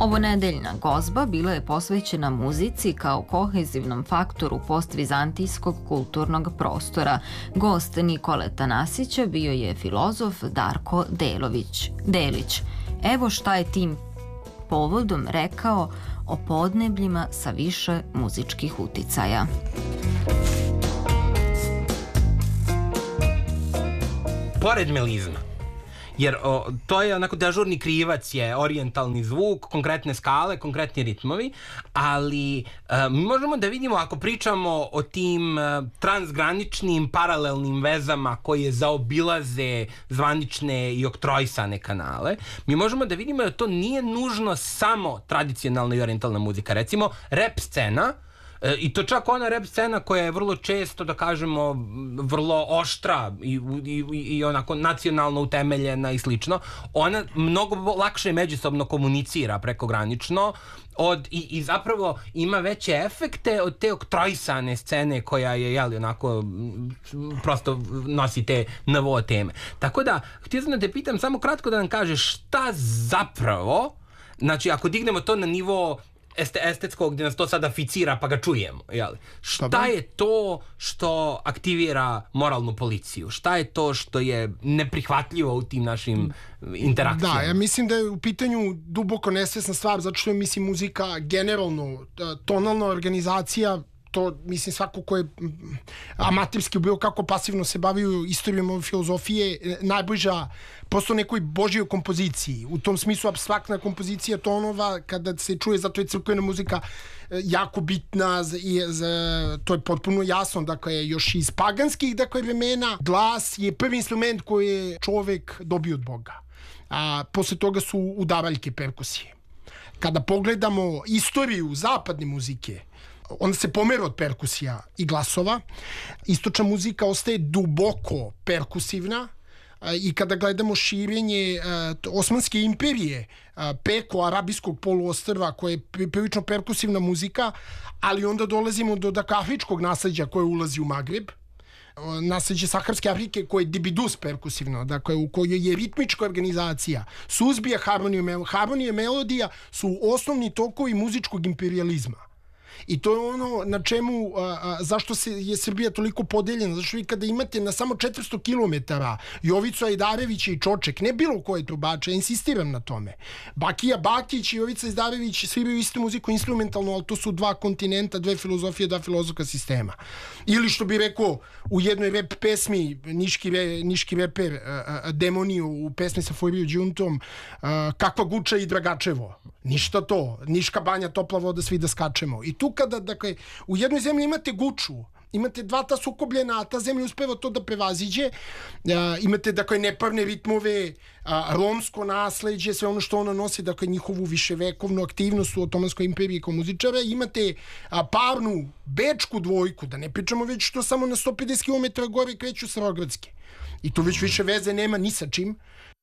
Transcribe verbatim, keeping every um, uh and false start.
Ovo nedeljna gozba bila je posvećena muzici kao kohezivnom faktoru postvizantijskog kulturnog prostora. Gost Nikole Tanasića bio je filozof Darko Delović. Delić. Evo šta je tim povodom rekao o podnebljima sa više muzičkih uticaja. Pored melizma, jer o, to je onako dežurni krivac je orijentalni zvuk, konkretne skale, konkretni ritmovi, ali e, mi možemo da vidimo ako pričamo o tim e, transgraničnim paralelnim vezama koje zaobilaze zvanične i oktrojsane kanale, mi možemo da vidimo da to nije nužno samo tradicionalna i orijentalna muzika. Recimo, rap scena, i to čak ona rap scena koja je vrlo često, da kažemo, vrlo oštra i, i, i onako nacionalno utemeljena i slično, ona mnogo lakše međusobno komunicira prekogranično od, i, i zapravo ima veće efekte od te oktrojsane scene koja je, jeli, onako prosto nosi te novo teme. Tako da, htio sam da te pitam samo kratko da nam kažeš šta zapravo, znači ako dignemo to na nivo Este, estetskog gdje nas to sada ficira pa ga čujemo, jeli? Šta je to što aktivira moralnu policiju? Šta je to što je neprihvatljivo u tim našim interakcijama? Da, ja mislim da je u pitanju duboko nesvesna stvar, zato što je, mislim, muzika generalno, tonalna organizacija, to, mislim, svako ko je amaterski bilo kako pasivno se bavio istorijom ove filozofije, najbliža prosto nekoj božjoj kompoziciji. U tom smislu apstraktna kompozicija tonova, kada se čuje, zato je crkvena muzika jako bitna i to je potpuno jasno, dakle, još iz paganskih, dakle, vremena, glas je prvi instrument koji je čovek dobio od Boga. A posle toga su udaraljke, perkusije. Kada pogledamo istoriju zapadne muzike, onda se pomera od perkusija i glasova. Istočna muzika ostaje duboko perkusivna i kada gledamo širenje Osmanske imperije preko Arabijskog poluostrva koje je prilično perkusivna muzika, ali onda dolazimo do afričkog nasleđa koje ulazi u Magreb, nasleđe Saharske Afrike koje je dibidus perkusivno, dakle u kojoj je ritmička organizacija, suzbija harmoniju melodija. Harmonija i melodija su osnovni tokovi muzičkog imperializma. I to je ono na čemu, a, a, zašto se je Srbija toliko podeljena, zašto vi kada imate na samo četiristo kilometara Jovicu Ajdarevića i Čoček, ne bilo koje trubače, ja insistiram na tome. Bakija Bakić i Jovica Ajdarević sviraju istu muziku instrumentalno, ali to su dva kontinenta, dve filozofije, dva filozofska sistema. Ili što bi rekao u jednoj rap pesmi, niški, re, niški reper a, a, Demoniju u pesmi sa Forio Đuntom, a, kakva Guča i Dragačevo. Ništa to. Niška banja, topla voda, svi da skačemo. I tu kada, dakle, u jednoj zemlji imate Guču, imate dva ta sukobljena, a ta zemlja uspeva to da prevaziđe, a, imate, dakle, neparne ritmove, a, romsko nasleđe, sve ono što ona nosi, dakle, njihovu viševekovnu aktivnost u Otomanskoj imperiji kao muzičara, imate a, parnu bečku dvojku, da ne pričamo već što samo na sto pedeset kilometara gore kreću Starogradske. I tu već više veze nema ni sa čim.